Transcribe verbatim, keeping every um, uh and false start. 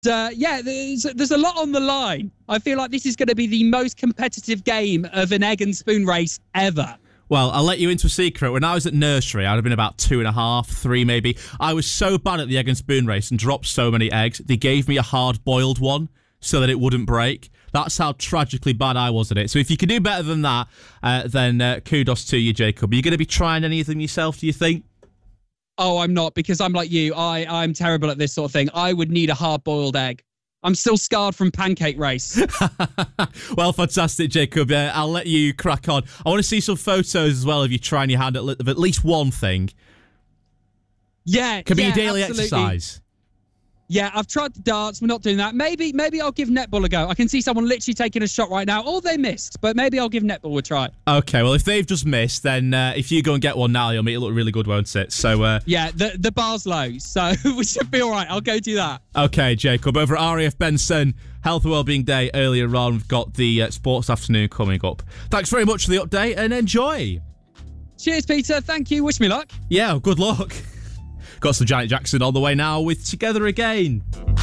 uh, yeah, there's, there's a lot on the line. I feel like this is going to be the most competitive game of an egg and spoon race ever. Well, I'll let you into a secret. When I was at nursery, I'd have been about two and a half, three maybe. I was so bad at the egg and spoon race and dropped so many eggs, they gave me a hard-boiled one so that it wouldn't break. That's how tragically bad I was at it. So if you can do better than that, uh, then uh, kudos to you, Jacob. Are you going to be trying any of them yourself, do you think? Oh, I'm not, because I'm like you. I, I'm terrible at this sort of thing. I would need a hard-boiled egg. I'm still scarred from pancake race. Well, fantastic, Jacob. Uh, I'll let you crack on. I want to see some photos as well of you trying your hand at, li- at least one thing. Yeah, Could be yeah, your daily absolutely. exercise. Yeah, I've tried the darts. We're not doing that. Maybe maybe I'll give netball a go. I can see someone literally taking a shot right now. Or they missed, but maybe I'll give netball a try. Okay, well, if they've just missed, then uh, if you go and get one now, you'll make it look really good, won't it? So, uh, yeah, the, the bar's low, so we should be all right. I'll go do that. Okay, Jacob. Over at R A F Benson, Health and Wellbeing Day earlier on, we've got the uh, Sports Afternoon coming up. Thanks very much for the update and enjoy. Cheers, Peter. Thank you. Wish me luck. Yeah, good luck. Got some Janet Jackson on the way now with Together Again.